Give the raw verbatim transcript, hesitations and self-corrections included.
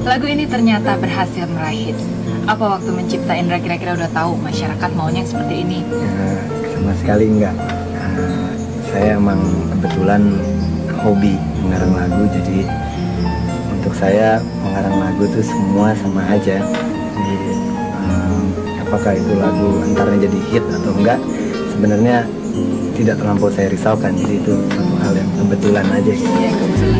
Lagu ini ternyata berhasil meraih hits. Apa waktu mencipta Indra kira-kira udah tahu masyarakat maunya yang seperti ini? Nah, sama sekali enggak. Nah, saya emang kebetulan hobi mengarang lagu, jadi untuk saya mengarang lagu itu semua sama aja. Jadi, um, apakah itu lagu antaranya jadi hit atau enggak, sebenarnya tidak terlampau saya risaukan. Jadi itu satu hal yang kebetulan aja. Iya, kebetulan.